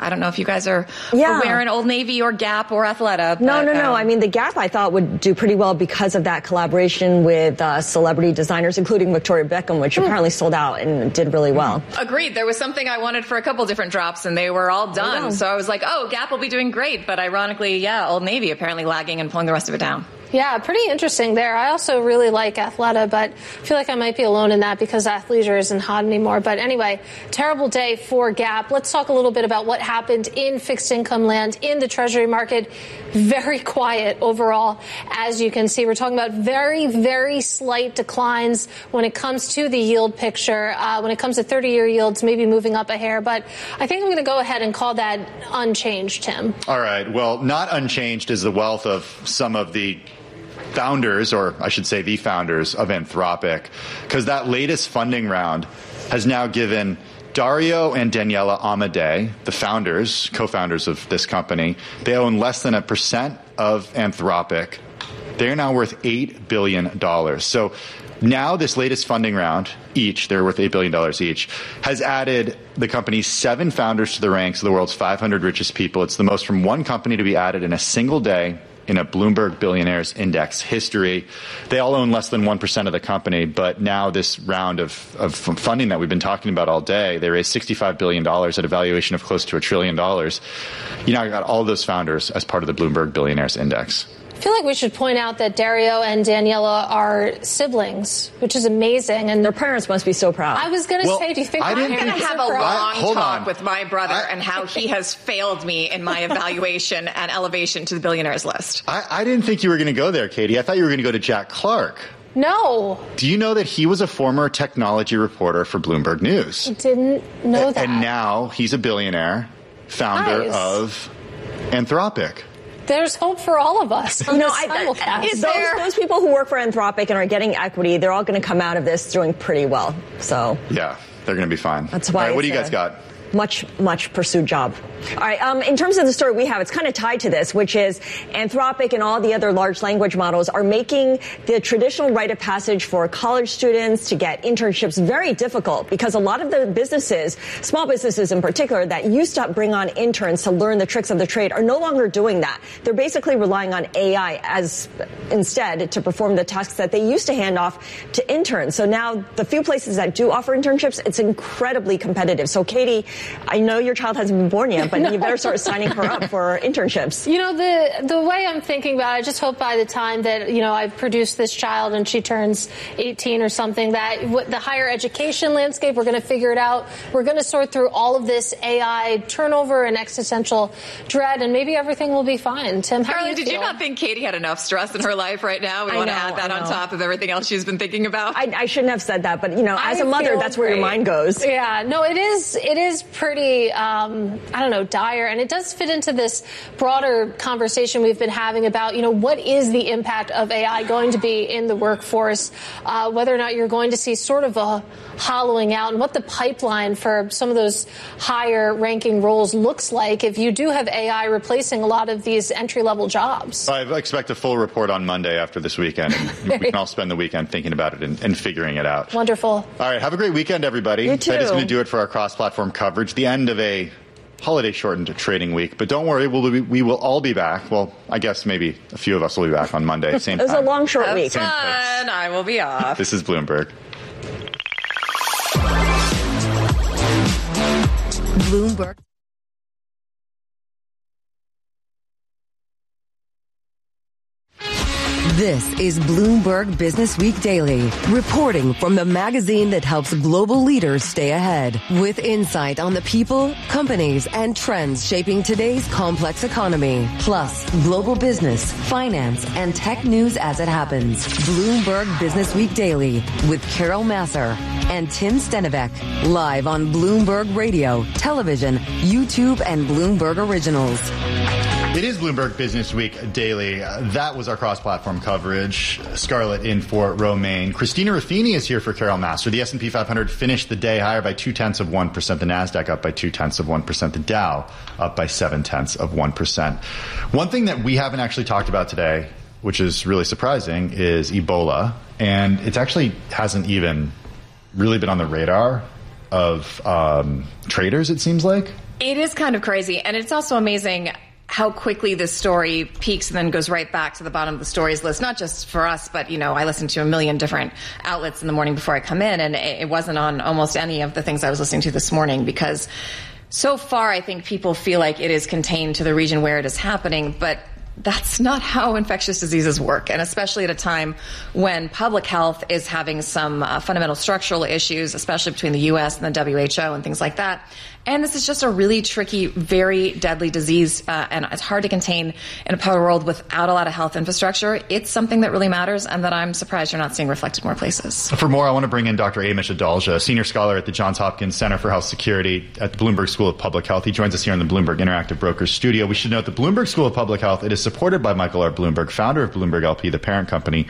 I don't know if you guys are Yeah. wearing Old Navy or Gap or Athleta. No, but, no, no. um, I mean, the Gap, I thought, would do pretty well because of that collaboration with uh, celebrity designers, including Victoria Beckham, which Mm. apparently sold out and did really well. Agreed. There was something I wanted for a couple different drops, and they were all done. Oh, wow. So I was like, oh, Gap will be doing great. But ironically, yeah, Old Navy apparently lagging and pulling the rest of it down. Yeah, pretty interesting there. I also really like Athleta, but I feel like I might be alone in that because athleisure isn't hot anymore. But anyway, terrible day for Gap. Let's talk a little bit about what happened in fixed income land in the Treasury market. Very quiet overall. As you can see, we're talking about very, very slight declines when it comes to the yield picture. Uh, when it comes to thirty-year yields, maybe moving up a hair. But I think I'm going to go ahead and call that unchanged, Tim. All right. Well, not unchanged is the wealth of some of the founders, or I should say the founders of Anthropic, because that latest funding round has now given Dario and Daniela Amodei, the founders, co-founders of this company, they own less than a percent of Anthropic. They're now worth eight billion dollars. So now this latest funding round, each, they're worth eight billion dollars each, has added the company's seven founders to the ranks of the world's five hundred richest people. It's the most from one company to be added in a single day in a Bloomberg Billionaires Index history. They all own less than one percent of the company, but now this round of, of funding that we've been talking about all day, they raised sixty-five billion dollars at a valuation of close to a trillion dollars. You now got all those founders as part of the Bloomberg Billionaires Index. I feel like we should point out that Dario and Daniela are siblings, which is amazing. And their parents must be so proud. I was going to Well, say, do you think I my didn't I'm going to parents have are a proud? long Hold talk on. with my brother I- and how he has failed me in my evaluation and elevation to the billionaires list. I, I didn't think you were going to go there, Katie. I thought you were going to go to Jack Clark. No, Do you know that he was a former technology reporter for Bloomberg News? didn't know that. And now he's a billionaire, founder Nice. of Anthropic. There's hope for all of us on You know, this I, simulcast. I, those, those people who work for Anthropic and are getting equity, they're all going to come out of this doing pretty well. So Yeah, they're going to be fine. That's why All right, what do you it's guys a- got? much, much pursued job. All right. Um, in terms of the story we have, it's kind of tied to this, which is Anthropic and all the other large language models are making the traditional rite of passage for college students to get internships very difficult because a lot of the businesses, small businesses in particular, that used to bring on interns to learn the tricks of the trade are no longer doing that. They're basically relying on A I as instead to perform the tasks that they used to hand off to interns. So now the few places that do offer internships, it's incredibly competitive. So Katie, I know your child hasn't been born yet, but No. you better start signing her up for internships. You know, the the way I'm thinking about it, I just hope by the time that, you know, I've produced this child and she turns eighteen or something, that what the higher education landscape, we're going to figure it out. We're going to sort through all of this A I turnover and existential dread, and maybe everything will be fine. Tim, how do Carly, you did feel? you not think Katie had enough stress in her life right now? We I want to know, add that I on know. top of everything else she's been thinking about? I, I shouldn't have said that, but, you know, as I a mother, feel that's where your great. mind goes. Yeah, no, it is. It is pretty. Um, I don't know, dire, and it does fit into this broader conversation we've been having about, you know, what is the impact of A I going to be in the workforce? Uh, whether or not you're going to see sort of a hollowing out, and what the pipeline for some of those higher-ranking roles looks like if you do have A I replacing a lot of these entry-level jobs. I expect a full report on Monday after this weekend, and we can all spend the weekend thinking about it and, and figuring it out. Wonderful. All right, have a great weekend, everybody. You too. That is going to do it for our cross-platform coverage, the end of a holiday-shortened trading week. But don't worry, we'll be, we will all be back. Well, I guess maybe a few of us will be back on Monday, same It was time. a long, short Have week. fun. I will be off. This is Bloomberg. Bloomberg. This is Bloomberg Business Week Daily, reporting from the magazine that helps global leaders stay ahead, with insight on the people, companies, and trends shaping today's complex economy, plus global business, finance, and tech news as it happens. Bloomberg Business Week Daily with Carol Masser and Tim Stenivek, live on Bloomberg Radio, television, YouTube, and Bloomberg Originals. It is Bloomberg Business Week Daily. Uh, that was our cross-platform coverage. Scarlett in for Romaine. Christina Ruffini is here for Carol Master. The S and P five hundred finished the day higher by two-tenths of one percent. The NASDAQ up by two-tenths of one percent. The Dow up by seven-tenths of one percent. One thing that we haven't actually talked about today, which is really surprising, is Ebola. And it actually hasn't even really been on the radar of um, traders, it seems like. It is kind of crazy. And it's also amazing how quickly this story peaks and then goes right back to the bottom of the stories list, not just for us, but, you know, I listen to a million different outlets in the morning before I come in, and it wasn't on almost any of the things I was listening to this morning, because so far I think people feel like it is contained to the region where it is happening, but that's not how infectious diseases work, and especially at a time when public health is having some uh, fundamental structural issues, especially between the U S and the W H O and things like that. And this is just a really tricky, very deadly disease, uh, and it's hard to contain in a part of the world without a lot of health infrastructure. It's something that really matters, and that I'm surprised you're not seeing reflected more places. For more, I want to bring in Doctor Amish Adalja, senior scholar at the Johns Hopkins Center for Health Security at the Bloomberg School of Public Health. He joins us here in the Bloomberg Interactive Brokers studio. We should note the Bloomberg School of Public Health, it is supported by Michael R. Bloomberg, founder of Bloomberg L P, the parent company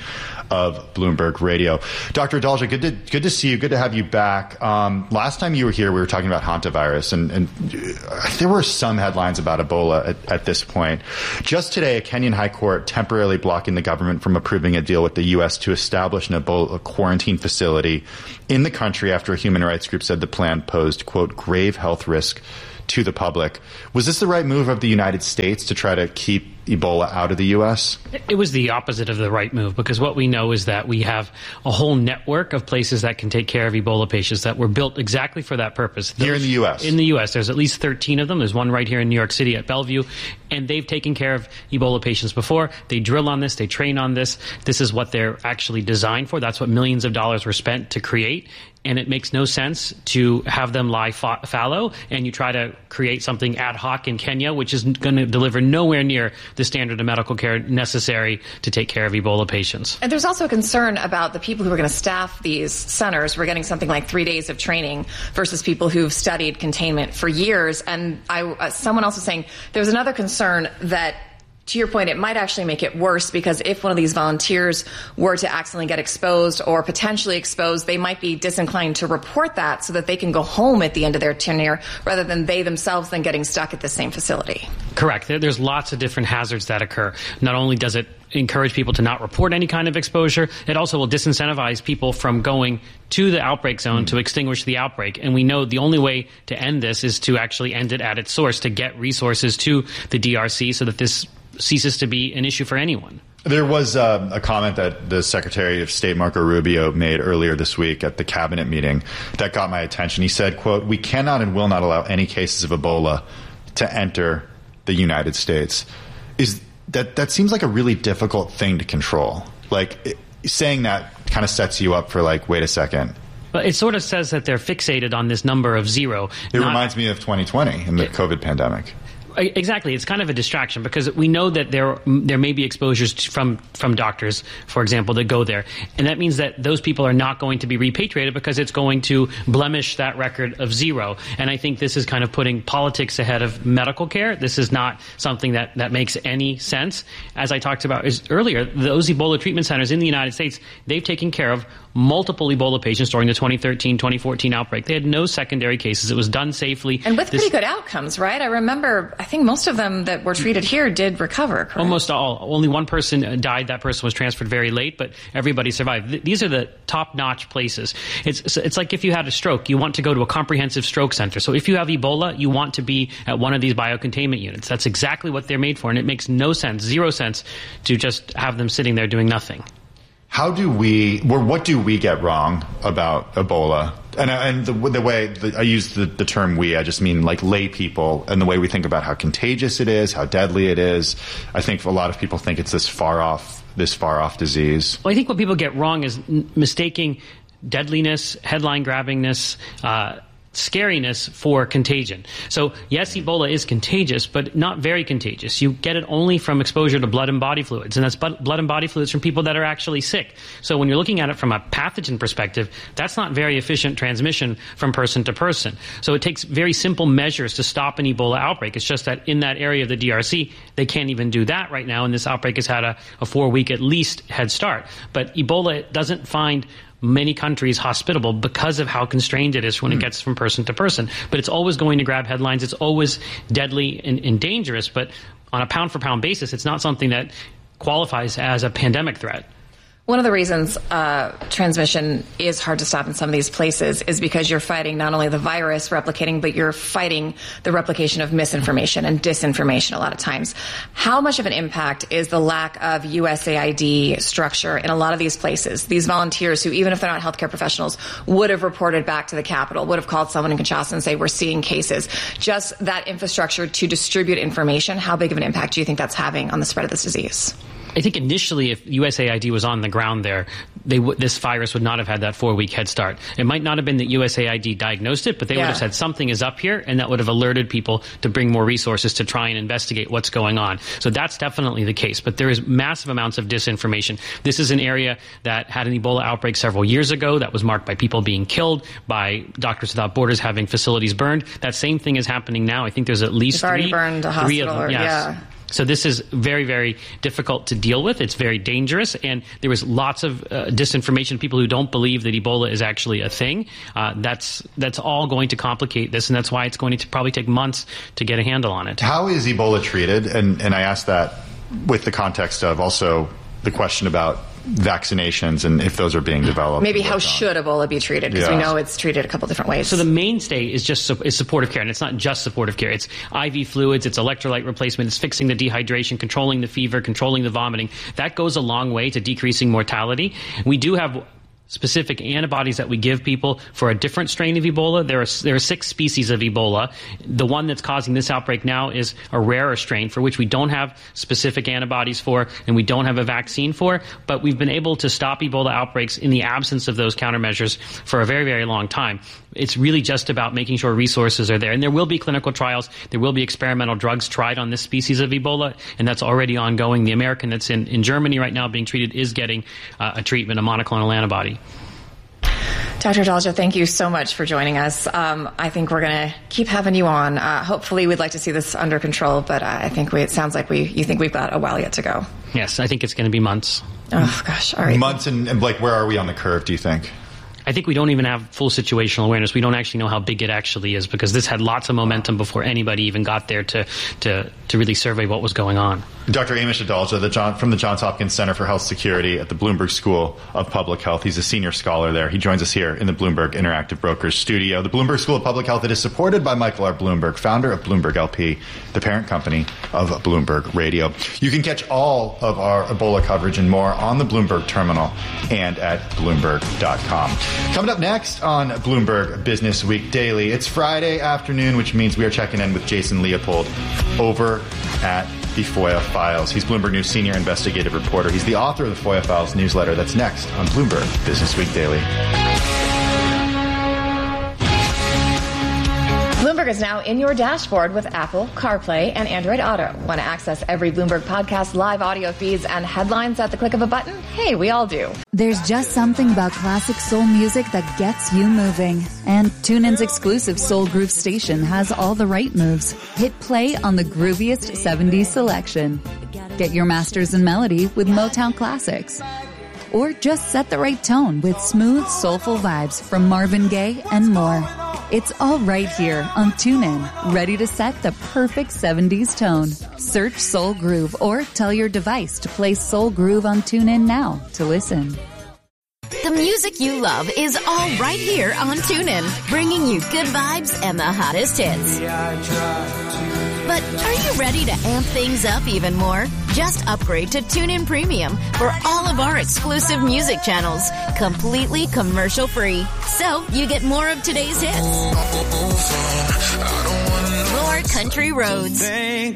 of Bloomberg Radio. Doctor Adalja, good to good to see you. Good to have you back. Um, last time you were here, we were talking about hantavirus, and, and there were some headlines about Ebola at, at this point. Just today, a Kenyan high court temporarily blocking the government from approving a deal with the U S to establish an Ebola quarantine facility in the country after a human rights group said the plan posed, quote, grave health risk to the public. Was this the right move of the United States to try to keep Ebola out of the U S? It was the opposite of the right move, because what we know is that we have a whole network of places that can take care of Ebola patients that were built exactly for that purpose. Those, here in the U S? In the U S. There's at least thirteen of them. There's one right here in New York City at Bellevue, and they've taken care of Ebola patients before. They drill on this. They train on this. This is what they're actually designed for. That's what millions of dollars were spent to create. And it makes no sense to have them lie fa- fallow, and you try to create something ad hoc in Kenya, which is going to deliver nowhere near the standard of medical care necessary to take care of Ebola patients. And there's also a concern about the people who are going to staff these centers. We're getting something like three days of training versus people who've studied containment for years. And I, uh, someone else was saying there's another concern that, to your point, it might actually make it worse, because if one of these volunteers were to accidentally get exposed or potentially exposed, they might be disinclined to report that so that they can go home at the end of their tenure, rather than they themselves then getting stuck at the same facility. Correct. There's lots of different hazards that occur. Not only does it encourage people to not report any kind of exposure, it also will disincentivize people from going to the outbreak zone mm. to extinguish the outbreak. And we know the only way to end this is to actually end it at its source, to get resources to the D R C so that this ceases to be an issue for anyone. There was uh, a comment that the Secretary of State Marco Rubio made earlier this week at the cabinet meeting that got my attention. He said, quote, "We cannot and will not allow any cases of Ebola to enter the United States." Is that that seems like a really difficult thing to control. Like, it, saying that kind of sets you up for, like, wait a second. But it sort of says that they're fixated on this number of zero. It not, reminds me of twenty twenty and the it, COVID pandemic. Exactly. It's kind of a distraction, because we know that there there may be exposures from from doctors, for example, that go there. And that means that those people are not going to be repatriated, because it's going to blemish that record of zero. And I think this is kind of putting politics ahead of medical care. This is not something that, that makes any sense. As I talked about earlier, those Ebola treatment centers in the United States, they've taken care of multiple Ebola patients during the twenty thirteen twenty fourteen outbreak. They had no secondary cases. It was done safely. And with this, pretty good outcomes, right? I remember, I think most of them that were treated here did recover, correct? Almost all. Only one person died. That person was transferred very late, but everybody survived. These are the top-notch places. It's it's like if you had a stroke, you want to go to a comprehensive stroke center. So if you have Ebola, you want to be at one of these biocontainment units. That's exactly what they're made for, and it makes no sense, zero sense, to just have them sitting there doing nothing. How do we, or what do we get wrong about Ebola? And, and the, the way the, I use the, the term we, I just mean like lay people, and the way we think about how contagious it is, how deadly it is. I think a lot of people think it's this far off, this far off disease. Well, I think what people get wrong is n- mistaking deadliness, headline grabbingness, uh, scariness for contagion. So yes, Ebola is contagious, but not very contagious. You get it only from exposure to blood and body fluids, and that's blood and body fluids from people that are actually sick. So when you're looking at it from a pathogen perspective, that's not very efficient transmission from person to person. So it takes very simple measures to stop an Ebola outbreak. It's just that in that area of the D R C, they can't even do that right now, and this outbreak has had a, a four-week at least head start. But Ebola doesn't find many countries hospitable because of how constrained it is when mm. it gets from person to person. But it's always going to grab headlines. It's always deadly and, and dangerous. But on a pound-for-pound basis, it's not something that qualifies as a pandemic threat. One of the reasons uh, transmission is hard to stop in some of these places is because you're fighting not only the virus replicating, but you're fighting the replication of misinformation and disinformation a lot of times. How much of an impact is the lack of U S A I D structure in a lot of these places? These volunteers who, even if they're not healthcare professionals, would have reported back to the Capitol, would have called someone in Kinshasa and say, we're seeing cases. Just that infrastructure to distribute information, how big of an impact do you think that's having on the spread of this disease? I think initially, if U S A I D was on the ground there, they w- this virus would not have had that four-week head start. It might not have been that U S A I D diagnosed it, but they yeah. would have said something is up here, and that would have alerted people to bring more resources to try and investigate what's going on. So that's definitely the case. But there is massive amounts of disinformation. This is an area that had an Ebola outbreak several years ago that was marked by people being killed, by Doctors Without Borders having facilities burned. That same thing is happening now. I think there's at least They've already three, burned a three of hospital. them. Or, yes. Yeah. So this is very, very difficult to deal with. It's very dangerous, and there was lots of uh, disinformation, people who don't believe that Ebola is actually a thing. Uh, that's that's all going to complicate this, and that's why it's going to probably take months to get a handle on it. How is Ebola treated? And, and I ask that with the context of also the question about vaccinations and if those are being developed. Maybe how should Ebola be treated? Because yeah. we know it's treated a couple different ways. So the mainstay is just is supportive care, and it's not just supportive care. It's I V fluids, it's electrolyte replacement, it's fixing the dehydration, controlling the fever, controlling the vomiting. That goes a long way to decreasing mortality. We do have specific antibodies that we give people for a different strain of Ebola. There are there are six species of Ebola. The one that's causing this outbreak now is a rarer strain for which we don't have specific antibodies for and we don't have a vaccine for, but we've been able to stop Ebola outbreaks in the absence of those countermeasures for a very, very long time. It's really just about making sure resources are there. And there will be clinical trials. There will be experimental drugs tried on this species of Ebola, and that's already ongoing. The American that's in, in Germany right now being treated is getting uh, a treatment, a monoclonal antibody. Doctor Dalja, thank you so much for joining us. Um, I think we're going to keep having you on. Uh, hopefully we'd like to see this under control, but uh, I think we, it sounds like we you think we've got a while yet to go. Yes, I think it's going to be months. Oh, gosh. All right. Months, and, and like, where are we on the curve, do you think? I think we don't even have full situational awareness. We don't actually know how big it actually is because this had lots of momentum before anybody even got there to to, to really survey what was going on. Doctor Amish Adalja, the John, from the Johns Hopkins Center for Health Security at the Bloomberg School of Public Health. He's a senior scholar there. He joins us here in the Bloomberg Interactive Brokers studio. The Bloomberg School of Public Health, it is supported by Michael R. Bloomberg, founder of Bloomberg L P, the parent company of Bloomberg Radio. You can catch all of our Ebola coverage and more on the Bloomberg terminal and at bloomberg dot com. Coming up next on Bloomberg Business Week Daily, it's Friday afternoon, which means we are checking in with Jason Leopold over at the FOIA Files. He's Bloomberg News senior investigative reporter. He's the author of the FOIA Files newsletter. That's next on Bloomberg Business Week Daily. Bloomberg is now in your dashboard with Apple, CarPlay, and Android Auto. Want to access every Bloomberg podcast, live audio feeds, and headlines at the click of a button? Hey, we all do. There's just something about classic soul music that gets you moving. And TuneIn's exclusive Soul Groove station has all the right moves. Hit play on the grooviest seventies selection. Get your masters in melody with Motown classics. Or just set the right tone with smooth, soulful vibes from Marvin Gaye and more. It's all right here on TuneIn, ready to set the perfect seventies tone. Search Soul Groove or tell your device to play Soul Groove on TuneIn now to listen. The music you love is all right here on TuneIn, bringing you good vibes and the hottest hits. But are you ready to amp things up even more? Just upgrade to TuneIn Premium for all of our exclusive music channels, completely commercial-free. So you get more of today's hits, more country roads, and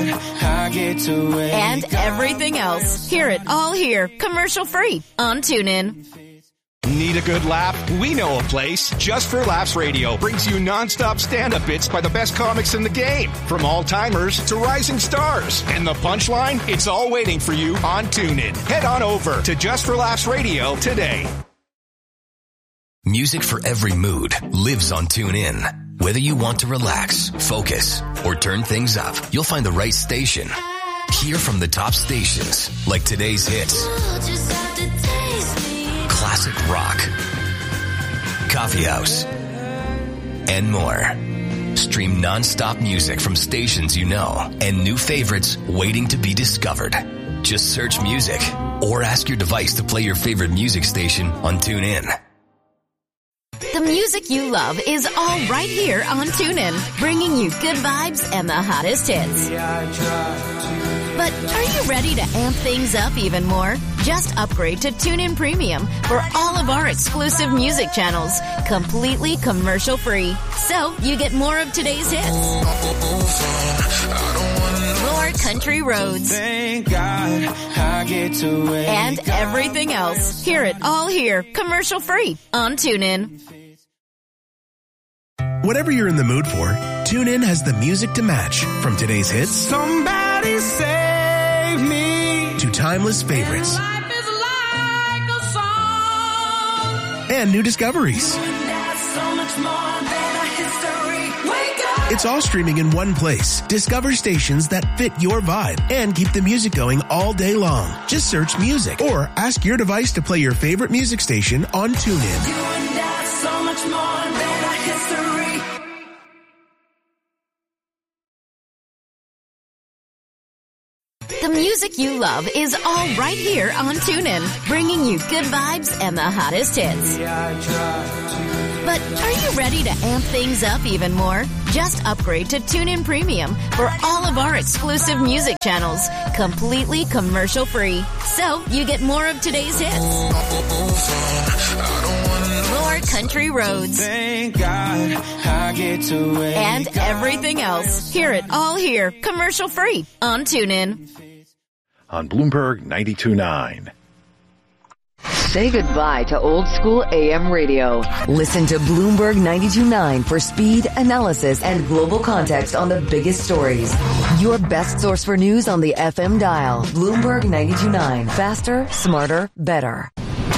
everything else. Hear it all here, commercial-free on TuneIn. Need a good laugh? We know a place. Just for Laughs Radio brings you non-stop stand-up bits by the best comics in the game. From all-timers to rising stars. And the punchline? It's all waiting for you on TuneIn. Head on over to Just for Laughs Radio today. Music for every mood lives on TuneIn. Whether you want to relax, focus, or turn things up, you'll find the right station. Hear from the top stations like today's hits. Classic rock, coffee house, and more. Stream non-stop music from stations you know and new favorites waiting to be discovered. Just search music or ask your device to play your favorite music station on TuneIn. The music you love is all right here on TuneIn, bringing you good vibes and the hottest hits. But are you ready to amp things up even more? Just upgrade to TuneIn Premium for all of our exclusive music channels, completely commercial-free. So you get more of today's hits, more country roads, Thank God I get to wake and everything else. Hear it all here, commercial-free on TuneIn. Whatever you're in the mood for, TuneIn has the music to match. From today's hits, Somebody save me, to timeless favorites, life is like a song, and new discoveries. that's so much more than a history. Wake up! It's all streaming in one place. Discover stations that fit your vibe and keep the music going all day long. Just search music or ask your device to play your favorite music station on TuneIn. You and I, so much more than a history. The music you love is all right here on TuneIn, bringing you good vibes and the hottest hits. But are you ready to amp things up even more? Just upgrade to TuneIn Premium for all of our exclusive music channels, completely commercial-free. So you get more of today's hits, more country roads, Thank God I get to wake and everything else. Hear it all here, commercial-free on TuneIn. On Bloomberg ninety-two point nine. Say goodbye to old school A M radio. Listen to Bloomberg ninety-two point nine for speed, analysis, and global context on the biggest stories. Your best source for news on the F M dial. Bloomberg ninety-two point nine. Faster, smarter, better.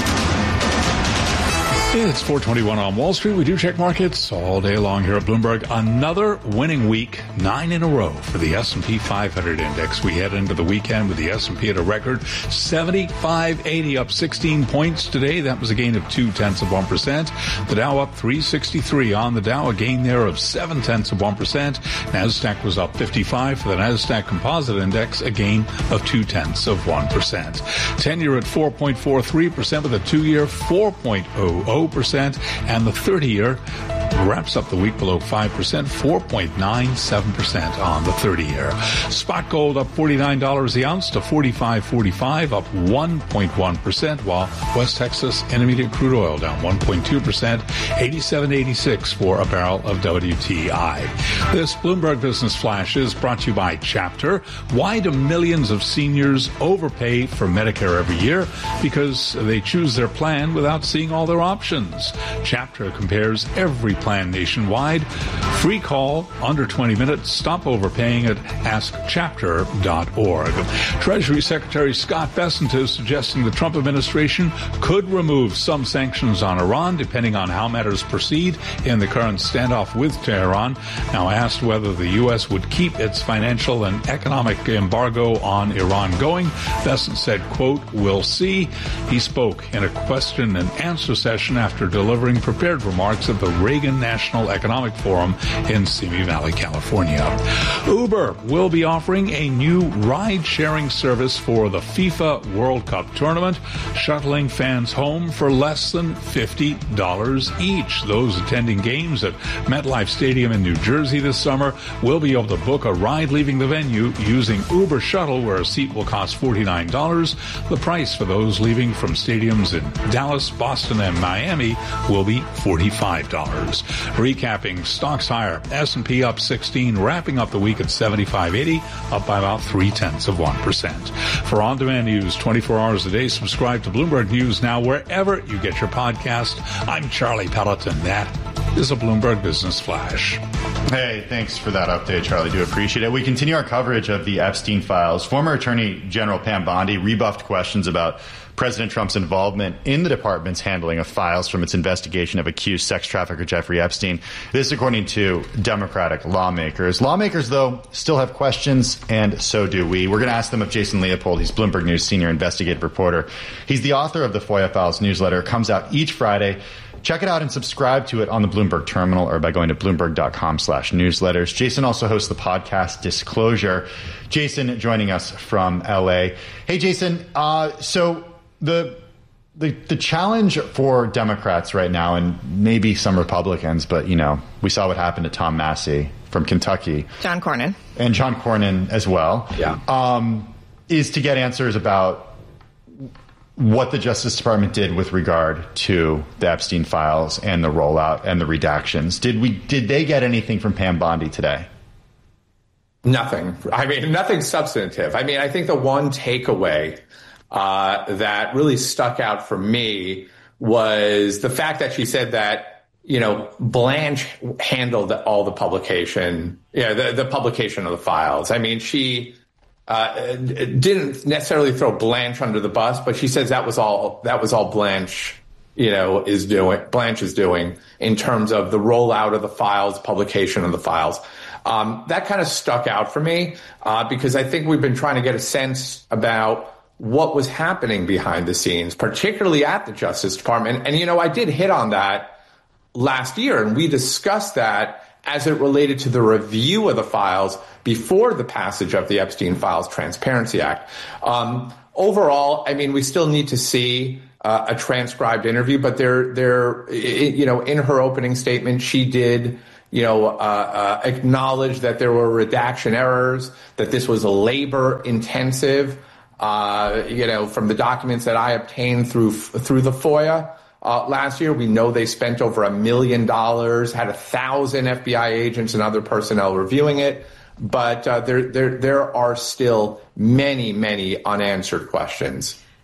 It's four twenty-one on Wall Street. We do check markets all day long here at Bloomberg. Another winning week, nine in a row for the S and P five hundred index. We head into the weekend with the S and P at a record seventy-five eighty, up sixteen points today. That was a gain of two tenths of one percent. The Dow up three sixty-three on the Dow, a gain there of seven tenths of one percent. Nasdaq was up fifty-five for the Nasdaq Composite Index, a gain of two tenths of one percent. ten-year at four point four three percent with a two-year four point zero zero percent, and the thirty-year wraps up the week below five percent, four point nine seven percent on the thirty-year. Spot gold up forty-nine dollars the ounce to forty-five forty-five, up one point one percent, while West Texas Intermediate crude oil down one point two percent, eighty-seven eighty-six for a barrel of W T I. This Bloomberg Business Flash is brought to you by Chapter. Why do millions of seniors overpay for Medicare every year? Because they choose their plan without seeing all their options. Chapter compares every plan nationwide. Free call, under twenty minutes. Stop overpaying at ask chapter dot org. Treasury Secretary Scott Bessent is suggesting the Trump administration could remove some sanctions on Iran, depending on how matters proceed in the current standoff with Tehran. Now asked whether the U S would keep its financial and economic embargo on Iran going, Bessent said, quote, "We'll see." He spoke in a question and answer session after delivering prepared remarks at the Reagan National Economic Forum in Simi Valley, California. Uber will be offering a new ride-sharing service for the FIFA World Cup tournament, shuttling fans home for less than fifty dollars each. Those attending games at MetLife Stadium in New Jersey this summer will be able to book a ride leaving the venue using Uber Shuttle, where a seat will cost forty-nine dollars. The price for those leaving from stadiums in Dallas, Boston, and Miami will be forty-five dollars. Recapping, stocks higher. S and P up sixteen, wrapping up the week at seventy-five eighty, up by about three-tenths of one percent. For on-demand news twenty-four hours a day, subscribe to Bloomberg News now wherever you get your podcast. I'm Charlie Pelleton. That is a Bloomberg Business Flash. Hey, thanks for that update, Charlie. Do appreciate it. We continue our coverage of the Epstein files. Former Attorney General Pam Bondi rebuffed questions about President Trump's involvement in the department's handling of files from its investigation of accused sex trafficker Jeffrey Epstein. This, according to Democratic lawmakers. Lawmakers, though, still have questions, and so do we. We're going to ask them of Jason Leopold. He's Bloomberg News senior investigative reporter. He's the author of the FOIA Files newsletter. It comes out each Friday. Check it out and subscribe to it on the Bloomberg terminal or by going to bloomberg.com slash newsletters. Jason also hosts the podcast Disclosure. Jason joining us from L A. Hey, Jason, uh, so the, the the challenge for Democrats right now, and maybe some Republicans, but, you know, we saw what happened to Tom Massey from Kentucky. John Cornyn. And John Cornyn as well. Yeah. Um, is to get answers about what the Justice Department did with regard to the Epstein files and the rollout and the redactions. Did we? Did they get anything from Pam Bondi today? Nothing. I mean, nothing substantive. I mean, I think the one takeaway uh, that really stuck out for me was the fact that she said that, you know, Blanche handled all the publication, yeah, the, the publication of the files. I mean, she Uh, didn't necessarily throw Blanche under the bus, but she says that was all that was all Blanche, you know, is doing. Blanche is doing in terms of the rollout of the files, publication of the files. Um, that kind of stuck out for me uh, because I think we've been trying to get a sense about what was happening behind the scenes, particularly at the Justice Department. And you know, I did hit on that last year, and we discussed that as it related to the review of the files before the passage of the Epstein Files Transparency Act. Um, overall, I mean, we still need to see uh, a transcribed interview, but there, there, you know, in her opening statement, she did, you know, uh, uh, acknowledge that there were redaction errors, that this was labor intensive, uh, you know, from the documents that I obtained through through the FOIA. Uh, last year, we know they spent over a million dollars, had a thousand F B I agents and other personnel reviewing it. But uh, there, there, there are still many, many unanswered questions.